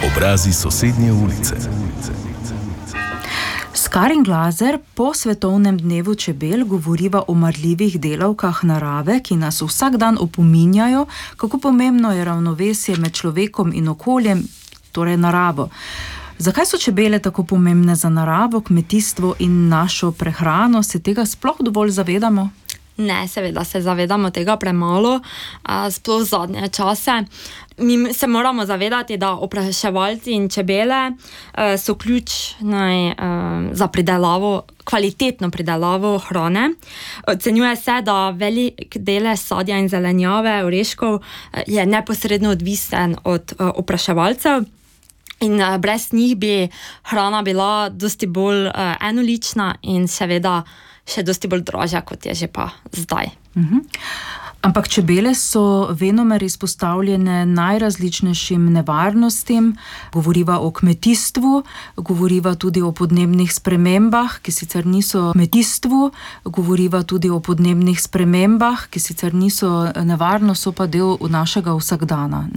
Obrazi sosednje ulice. Karin Glaser po svetovnem dnevu čebel govoriva o marljivih delavkah narave, ki nas vsak dan opominjajo, kako pomembno je ravnovesje med človekom in okoljem, torej naravo. Zakaj so čebele tako pomembne za naravo, kmetijstvo in našo prehrano? Se tega sploh dovolj zavedamo? Ne, seveda se zavedamo tega premalo, sploh zadnje čase. Mi se moramo zavedati, da opraševalci in čebele so ključni za pridelavo, kvalitetno pridelavo hrane. Ocenjuje se, da velik delež sadja in zelenjave, oreškov je neposredno odvisen od opraševalcev. In brez njih bi hrana bila dosti bolj enolična in seveda še dosti bolj dražja, kot je že pa zdaj. Ampak čebele so venomer izpostavljene najrazličnejšim nevarnostim. Govoriva o kmetijstvu, govoriva tudi o podnebnih spremembah, ki sicer niso kmetijstvu, govoriva tudi o podnebnih spremembah, ki sicer niso nevarno, so pa del našega vsakdana.